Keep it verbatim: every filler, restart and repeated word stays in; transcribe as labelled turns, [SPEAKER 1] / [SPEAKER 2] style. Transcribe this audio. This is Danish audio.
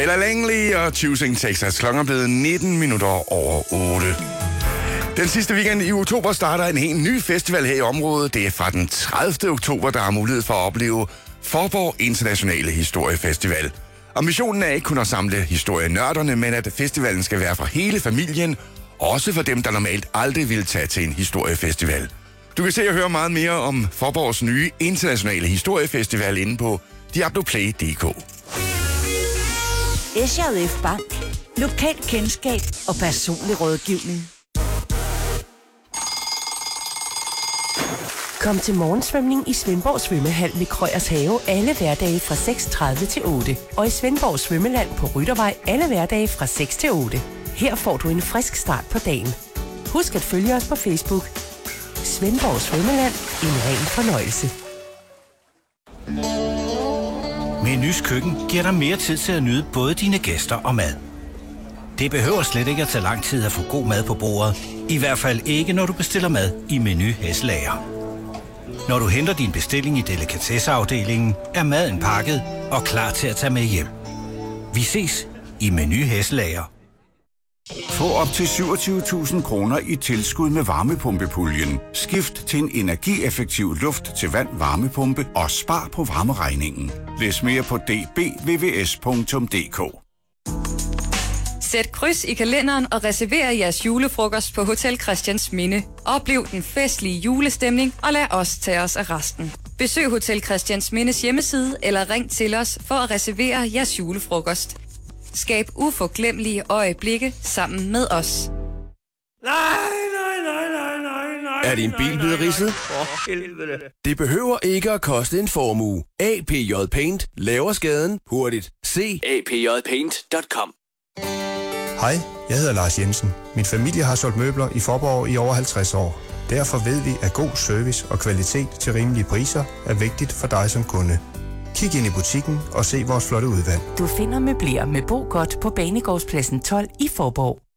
[SPEAKER 1] Taylor Langley og Choosing Texas. Klokken er blevet nitten minutter over otte. Den sidste weekend i oktober starter en helt ny festival her i området. Det er fra den tredivte oktober, der har mulighed for at opleve Faaborg Internationale Historiefestival. Ambitionen er ikke kun at samle historienørderne, men at festivalen skal være for hele familien, også for dem, der normalt aldrig vil tage til en historiefestival. Du kan se og høre meget mere om Faaborgs nye internationale historiefestival inde på diabloplay punktum d k.
[SPEAKER 2] S J F Bank. Lokalt kendskab og personlig rådgivning. Kom til morgensvømning i Svendborg Svømmehal ved Krøyers Have alle hverdage fra seks tredive til otte. Og i Svendborg Svømmeland på Ryttervej alle hverdage fra seks til otte. Her får du en frisk start på dagen. Husk at følge os på Facebook. Svendborg Svømmeland. En ren fornøjelse.
[SPEAKER 3] Menus Køkken giver dig mere tid til at nyde både dine gæster og mad. Det behøver slet ikke at tage lang tid at få god mad på bordet. I hvert fald ikke, når du bestiller mad i Meny Hesselager. Når du henter din bestilling i delikatesseafdelingen, er maden pakket og klar til at tage med hjem. Vi ses i Meny Hesselager.
[SPEAKER 4] Få op til syvogtyve tusind kroner i tilskud med varmepumpepuljen. Skift til en energieffektiv luft til vand varmepumpe og spar på varmeregningen. Læs mere på d b v v s punktum d k.
[SPEAKER 5] Sæt kryds i kalenderen og reserver jeres julefrokost på Hotel Christiansminde. Oplev den festlige julestemning og lad os tage os af resten. Besøg Hotel Christiansmindes hjemmeside eller ring til os for at reservere jeres julefrokost. Skab uforglemmelige øjeblikke sammen med os.
[SPEAKER 6] Nej, nej, nej, nej, nej, nej.
[SPEAKER 7] Er din bil blevet ridset?
[SPEAKER 6] For helvede.
[SPEAKER 7] Det behøver ikke at koste en formue. A P J Paint laver skaden hurtigt. Se a p j paint punktum com.
[SPEAKER 8] Hej, jeg hedder Lars Jensen. Min familie har solgt møbler i Faaborg i over halvtreds år. Derfor ved vi, at god service og kvalitet til rimelige priser er vigtigt for dig som kunde. Kig ind i butikken og se vores flotte udvalg.
[SPEAKER 2] Du finder møbler med Bo Godt på Banegårdspladsen tolv i Faaborg.